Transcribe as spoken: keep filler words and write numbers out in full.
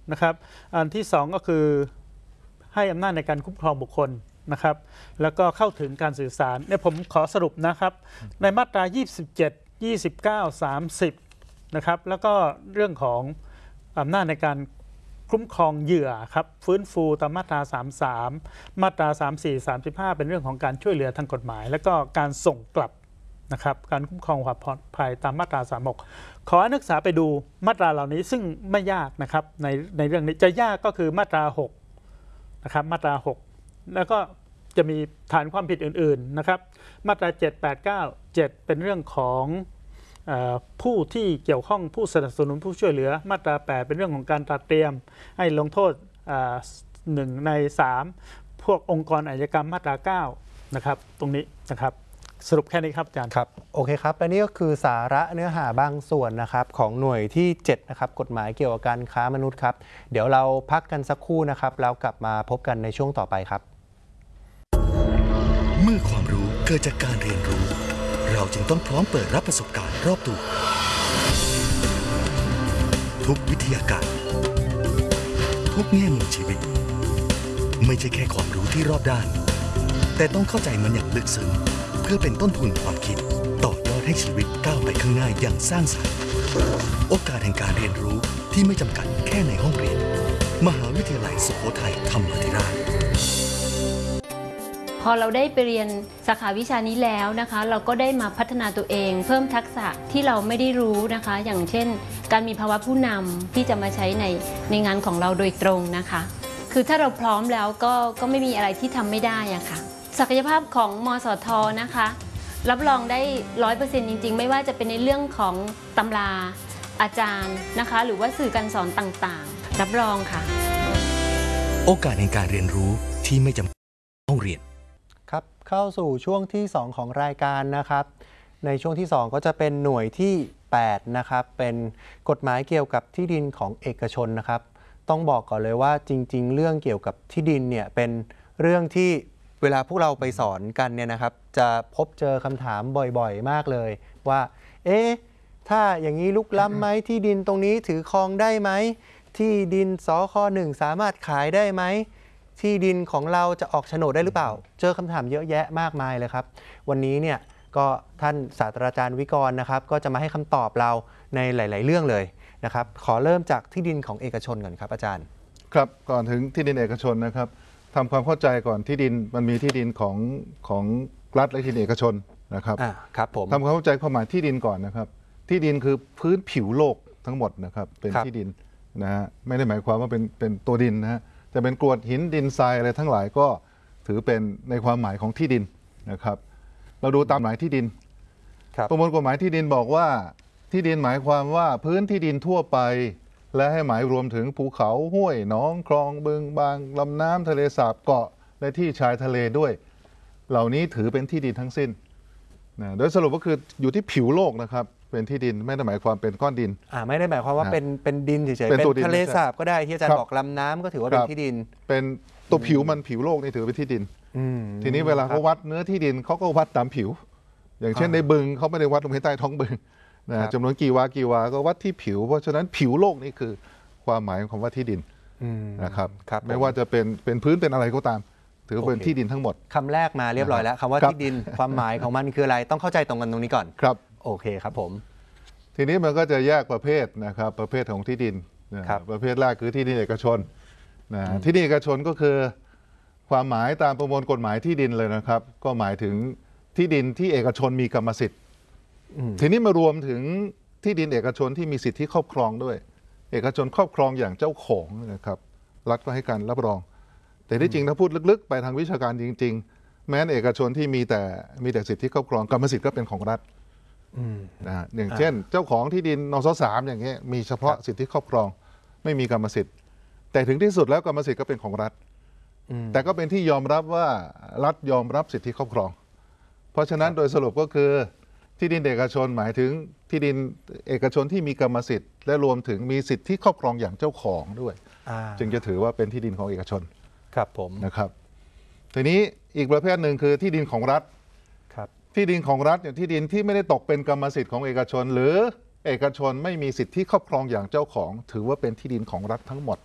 นะครับอันที่สองก็คือให้อำนาจในการคุ้มครองบุคคลนะครับแล้วก็เข้าถึงการสื่อสารเนี่ยผมขอสรุปนะครับในมาตรายี่สิบเจ็ด ยี่สิบเก้า สามสิบนะครับแล้วก็เรื่องของอำนาจในการคุ้มครองเหยื่อครับฟื้นฟูตามมาตราสามสิบสามมาตราสามสิบสี่ สามสิบห้าเป็นเรื่องของการช่วยเหลือทางกฎหมายแล้วก็การส่งกลับนะครับการคุ้มครองความปลอดภัยตามมาตราสามสิบหกขอให้นักศึกษาไปดูมาตราเหล่านี้ซึ่งไม่ยากนะครับในในเรื่องนี้จะยากก็คือมาตราหกนะครับมาตราหกแล้วก็จะมีฐานความผิดอื่นๆนะครับมาตราเจ็ด แปด เก้า เจ็ดเป็นเรื่องของผู้ที่เกี่ยวข้องผู้สนับสนุนผู้ช่วยเหลือมาตราแปดเป็นเรื่องของการตระเตรียมให้ลงโทษหนึ่งในสามพวกองค์กรอาชญากรรมมาตราเก้านะครับตรงนี้นะครับสรุปแค่นี้ครับอาจารย์ครับโอเคครับและนี่ก็คือสาระเนื้อหาบางส่วนนะครับของหน่วยที่เจ็ดนะครับกฎหมายเกี่ยวกับการค้ามนุษย์ครับเดี๋ยวเราพักกันสักครู่นะครับแล้วกลับมาพบกันในช่วงต่อไปครับเมื่อความรู้เกิดจากการเรียนรู้เราจึงต้องพร้อมเปิดรับประสบการณ์รอบตัวทุกวิทยาการทุกแง่มุมชีวิตไม่ใช่แค่ความรู้ที่รอบด้านแต่ต้องเข้าใจมันอย่างลึกซึ้งเพื่อเป็นต้นทุนความคิดต่อยอดให้ชีวิตก้าวไปข้างหน้าอย่างสร้างสรรค์โอกาสแห่งการเรียนรู้ที่ไม่จำกัดแค่ในห้องเรียนมหาวิทยาลัยสุโขทัยธรรมาธิราชพอเราได้ไปเรียนสาขาวิชานี้แล้วนะคะเราก็ได้มาพัฒนาตัวเองเพิ่มทักษะที่เราไม่ได้รู้นะคะอย่างเช่นการมีภาวะผู้นำที่จะมาใช้ในในงานของเราโดยตรงนะคะคือถ้าเราพร้อมแล้วก็ก็ไม่มีอะไรที่ทำไม่ได้อะค่ะศักยภาพของมสท.นะคะรับรองได้ ร้อยเปอร์เซ็นต์ จริงๆไม่ว่าจะเป็นในเรื่องของตำราอาจารย์นะคะหรือว่าสื่อการสอนต่างๆรับรองค่ะโอกาสในการเรียนรู้ที่ไม่จำกัดห้องเรียนครับเข้าสู่ช่วงที่สองของรายการนะครับในช่วงที่สองก็จะเป็นหน่วยที่แปดนะครับเป็นกฎหมายเกี่ยวกับที่ดินของเอกชนนะครับต้องบอกก่อนเลยว่าจริงๆเรื่องเกี่ยวกับที่ดินเนี่ยเป็นเรื่องที่เวลาพวกเราไปสอนกันเนี่ยนะครับจะพบเจอคำถามบ่อยๆมากเลยว่าเอ๊ะถ้าอย่างนี้ลุกล้ำไหมที่ดินตรงนี้ถือครองได้ไหมที่ดินสค.หนึ่งสามารถขายได้ไหมที่ดินของเราจะออกโฉนดได้หรือเปล่าเจอคำถามเยอะแยะมากมายเลยครับวันนี้เนี่ยก็ท่านศาสตราจารย์วิกรณ์นะครับก็จะมาให้คำตอบเราในหลายๆเรื่องเลยนะครับขอเริ่มจากที่ดินของเอกชนก่อนครับอาจารย์ครับก่อนถึงที่ดินเอกชนนะครับทำความเข้าใจก่อนที่ดินมันมีที่ดินของของรัฐและที่ดินเอกชนนะครับอ่าครับผมทำความเข้าใจความหมายที่ดินก่อนนะครับที่ดินคือพื้นผิวโลกทั้งหมดนะครับเป็นที่ดินนะฮะไม่ได้หมายความว่าเป็นเป็นตัวดินนะฮะจะเป็นกรวดหินดินทรายอะไรทั้งหลายก็ถือเป็นในความหมายของที่ดินนะครับเราดูตามหมายที่ดินประมวลกฎหมายที่ดินบอกว่าที่ดินหมายความว่าพื้นที่ดินทั่วไปและให้หมายรวมถึงภูเขาห้วยหนองคลองบึงบางลำน้ำทะเลสาบเกาะและที่ชายทะเลด้วยเหล่านี้ถือเป็นที่ดินทั้งสิ้นนะโดยสรุปก็คืออยู่ที่ผิวโลกนะครับเป็นที่ดินไม่ได้หมายความเป็นก้อนดินอ่าไม่ได้หมายความว่าเป็นเป็นดินเฉยๆเป็นทะเลสาบก็ได้ที่อาจารย์บอกลำน้ำก็ถือว่าเป็นที่ดินเป็นตัวผิวมันผิวโลกนี่ถือเป็นที่ดินทีนี้เวลาเขาวัดเนื้อที่ดินเขาก็วัดตามผิวอย่างเช่นในบึงเขาไม่ได้วัดลงไปใต้ท้องบึงนะจำนวนกี่วากี่วาก็วัดที่ผิวเพราะฉะนั้นผิวโลกนี่คือความหมายของคำว่าที่ดินนะครับไม่ว่าจะเป็นเป็นพื้นเป็นอะไรก็ตามถือเป็นที่ดินทั้งหมดคำแรกมาเรียบร้อยแล้วคำว่าที่ดินความหมายของมันคืออะไรต้องเข้าใจตรงกันตรงนี้ก่อนครับโอเคครับผมทีนี้มันก็จะแยกประเภทนะครับประเภทของที่ดินประเภทแรกคือที่ดินเอกชนนะที่ดินเอกชนก็คือความหมายตามประมวลกฎหมายที่ดินเลยนะครับก็หมายถึงที่ดินที่เอกชนมีกรรมสิทธิ์ทีนี้มารวมถึงที่ดินเอกชนที่มีสิทธิครอบครองด้วยเอกชนครอบครองอย่างเจ้าของนะครับรัฐก็ให้การรับรองแต่ที่จริงถ้าพูดลึกๆไปทางวิชาการจริงๆแม้เอกชนที่มีแต่มีแต่สิทธิครอบครองกรรมสิทธิ์ก็เป็นของรัฐนะฮะอย่างเช่นเจ้าของที่ดินนสสามอย่างเงี้ยมีเฉพาะสิทธิครอบครองไม่มีกรรมสิทธิ์แต่ถึงที่สุดแล้วกรรมสิทธิ์ก็เป็นของรัฐแต่ก็เป็นที่ยอมรับว่ารัฐยอมรับสิทธิครอบครองเพราะฉะนั้นโดยสรุปก็คือที่ดินเอกชนหมายถึงที่ดินเอกชนที่มีกรรมสิทธิ์และรวมถึงมีสิทธิครอบครองอย่างเจ้าของด้วยจึงจะถือว่าเป็นที่ดินของเอกชนครับผมนะครับทีนี้อีกประเภทหนึ่งคือที่ดินของรัฐที่ดินของรัฐเนี่ยที่ดินที่ไม่ได้ตกเป็นกรรมสิทธิ์ของเอกชนหรือเอกชนไม่มีสิทธิครอบครองอย่างเจ้าของถือว่าเป็นที่ดินของรัฐทั้งหมด